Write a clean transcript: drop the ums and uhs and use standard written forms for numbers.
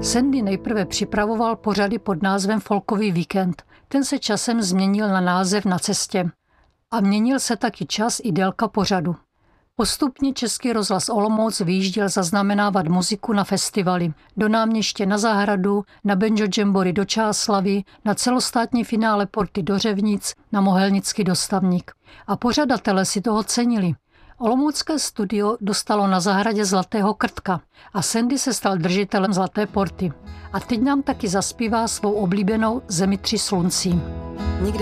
Sandy nejprve připravoval pořady pod názvem Folkový víkend. Ten se časem změnil na název Na cestě. A měnil se taky čas i délka pořadu. Postupně Český rozhlas Olomouc vyjížděl zaznamenávat muziku na festivaly, do Náměště na Zahradu, na Banjo Jamboree do Čáslavi, na celostátní finále Porty do Řevnic, na Mohelnický dostavník. A pořadatelé si toho cenili. Olomoucké studio dostalo na Zahradě Zlatého krtka a Sandy se stal držitelem Zlaté Porty. A teď nám taky zaspívá svou oblíbenou Zemi 3 sluncí.